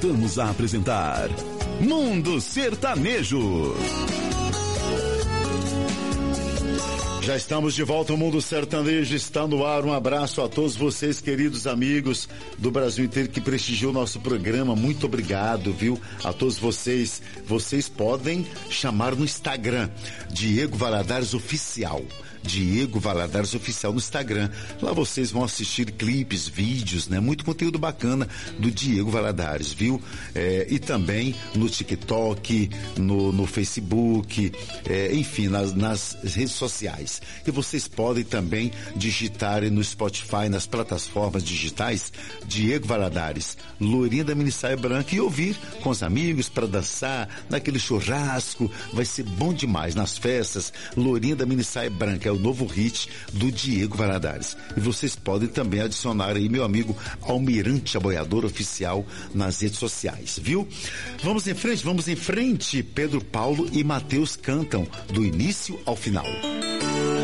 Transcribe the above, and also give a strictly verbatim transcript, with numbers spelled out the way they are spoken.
voltamos a apresentar Mundo Sertanejo. Já estamos de volta, o Mundo Sertanejo está no ar. Um abraço a todos vocês, queridos amigos do Brasil inteiro que prestigiam o nosso programa. Muito obrigado, viu? A todos vocês. Vocês podem chamar no Instagram, Diego Valadares Oficial. Diego Valadares Oficial no Instagram. Lá vocês vão assistir clipes, vídeos, né? Muito conteúdo bacana do Diego Valadares, viu? É, e também no TikTok, no, no Facebook, é, enfim, nas, nas redes sociais. E vocês podem também digitar no Spotify, nas plataformas digitais, Diego Valadares, loirinha da minissaia branca, e ouvir com os amigos para dançar, naquele churrasco. Vai ser bom demais nas festas. Loirinha da minissaia branca é o novo hit do Diego Valadares. E vocês podem também adicionar aí meu amigo Almirante Aboiador Oficial nas redes sociais, viu? Vamos em frente, vamos em frente. Pedro Paulo e Matheus cantam do início ao final.